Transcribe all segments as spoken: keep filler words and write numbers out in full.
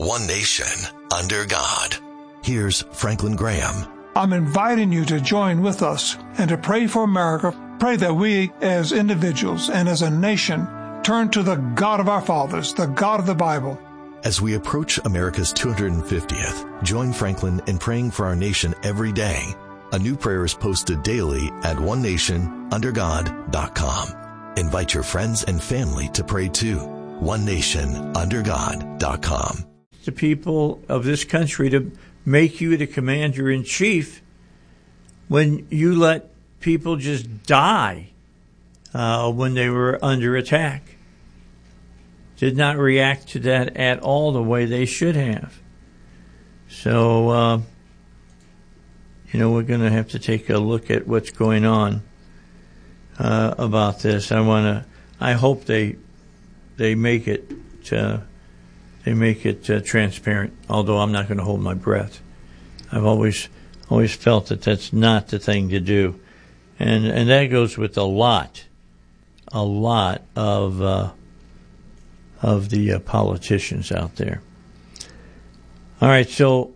one nation, under God. Here's Franklin Graham. I'm inviting you to join with us and to pray for America. Pray that we as individuals and as a nation turn to the God of our fathers, the God of the Bible. As we approach America's two hundred fiftieth, join Franklin in praying for our nation every day. A new prayer is posted daily at one nation under god dot com. Invite your friends and family to pray too. one nation under god dot com. The people of this country to make you the commander-in-chief when you let people just die uh, when they were under attack. Did not react to that at all the way they should have. So, uh, you know, we're going to have to take a look at what's going on uh, about this. I want to. I hope they they make it uh, they make it uh, transparent. Although I'm not going to hold my breath. I've always always felt that that's not the thing to do, and and that goes with a lot, a lot of. Uh, of the uh, politicians out there. All right, so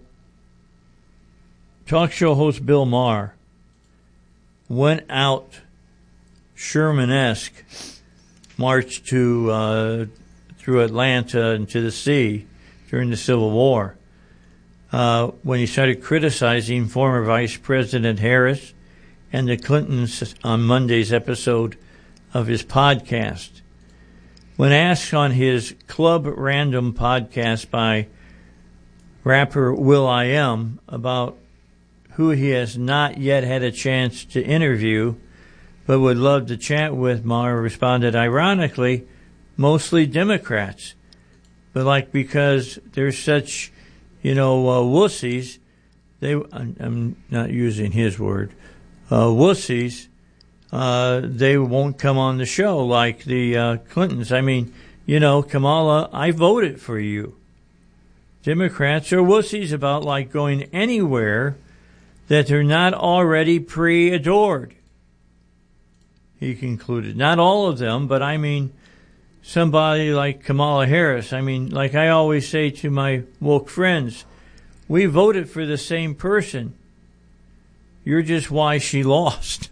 talk show host Bill Maher went out Sherman-esque, marched to uh, through Atlanta and to the sea during the Civil War uh, when he started criticizing former Vice President Harris and the Clintons on Monday's episode of his podcast. When asked on his Club Random podcast by rapper will.i.am about who he has not yet had a chance to interview but would love to chat with, Maher responded, ironically, mostly Democrats. But like because they're such, you know, uh, wussies, they, I'm not using his word, uh, wussies, Uh, they won't come on the show like the uh, Clintons. I mean, you know, Kamala, I voted for you. Democrats are wussies about like going anywhere that they're not already pre-adored. He concluded. Not all of them, but I mean somebody like Kamala Harris. I mean, like I always say to my woke friends, we voted for the same person. You're just why she lost.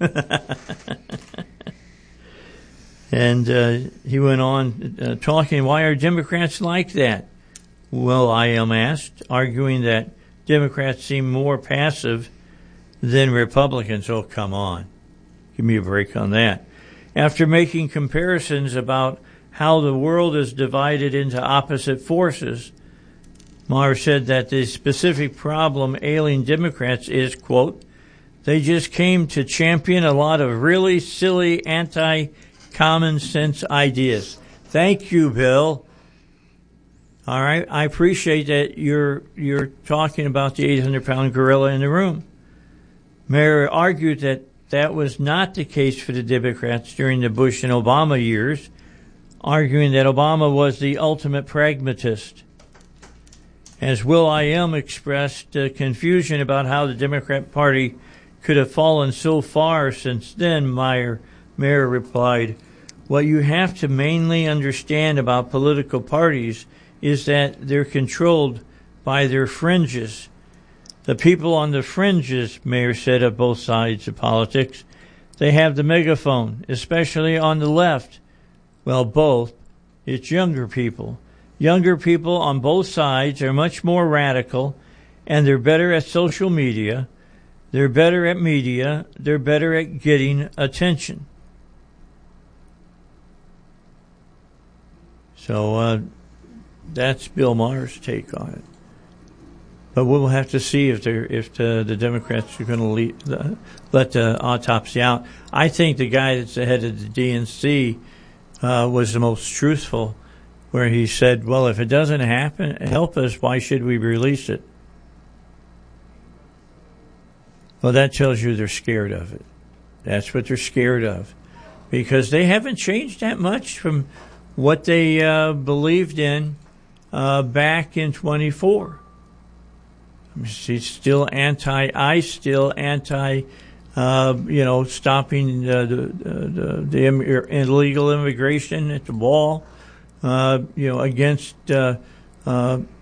And uh, he went on uh, talking, why are Democrats like that? Well, I am asked, arguing that Democrats seem more passive than Republicans. Oh, come on. Give me a break on that. After making comparisons about how the world is divided into opposite forces, Maher said that the specific problem ailing Democrats is, quote, they just came to champion a lot of really silly anti-common sense ideas. Thank you, Bill. All right, I appreciate that you're you're talking about the eight hundred pound gorilla in the room. Maher argued that that was not the case for the Democrats during the Bush and Obama years, arguing that Obama was the ultimate pragmatist. As will.i.am expressed uh, confusion about how the Democrat Party could have fallen so far since then, Maher, Maher replied, what you have to mainly understand about political parties is that they're controlled by their fringes. The people on the fringes, Maher said, of both sides of politics, they have the megaphone, especially on the left. Well, both. It's younger people. Younger people on both sides are much more radical, and they're better at social media. They're better at media. They're better at getting attention. So uh, that's Bill Maher's take on it. But we'll have to see if they're if the, the Democrats are going to lead, the, let the autopsy out. I think the guy that's the head of the D N C uh, was the most truthful, where he said, "Well, if it doesn't happen, help us. Why should we release it?" Well, that tells you they're scared of it. That's what they're scared of, because they haven't changed that much from what they uh, believed in uh, back in twenty-four. He's still anti-I, still anti, uh, you know, stopping uh, the, the, the illegal immigration at the wall, uh, you know, against uh, uh,